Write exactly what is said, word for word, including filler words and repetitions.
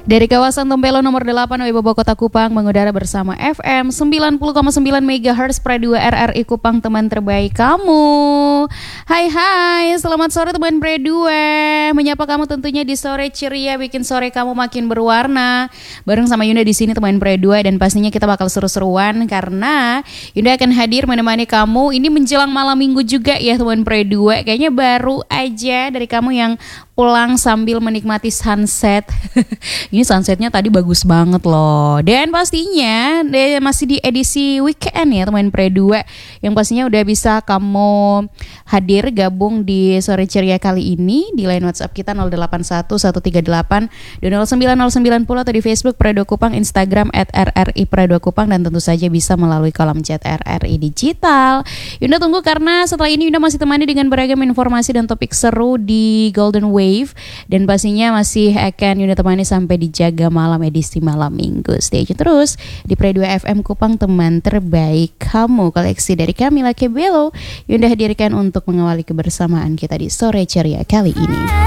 Dari kawasan Tempelo nomor delapan Wibowo Kota Kupang mengudara bersama F M sembilan puluh koma sembilan megahertz Pro dua R R I Kupang, teman terbaik kamu. Hai hai, selamat sore teman Pro dua. Menyapa kamu tentunya di sore ceria, bikin sore kamu makin berwarna. Bareng sama Yunda di sini teman Pro dua, dan pastinya kita bakal seru-seruan karena Yunda akan hadir menemani kamu. Ini menjelang malam minggu juga ya teman Pro dua. Kayaknya baru aja dari kamu yang pulang sambil menikmati sunset. Ini sunsetnya tadi bagus banget loh. Dan pastinya deh, masih di edisi weekend ya teman Pro dua, yang pastinya udah bisa kamu hadir gabung di sore ceria kali ini di line WhatsApp kita nol delapan satu satu tiga delapan nol sembilan nol sembilan nol atau di Facebook Pro dua Kupang, Instagram at R R I Pro dua Kupang, dan tentu saja bisa melalui kolom chat R R I Digital. Yunda tunggu karena setelah ini Yunda masih temani dengan beragam informasi dan topik seru di Golden Wave, dan pastinya masih akan Yunda temani sampai di Jaga Malam edisi malam minggu. Stay tune terus di Pro dua F M Kupang, teman terbaik kamu. Koleksi dari Camila Cabello Yunda hadirkan untuk mengawali kebersamaan kita di sore ceria kali ini.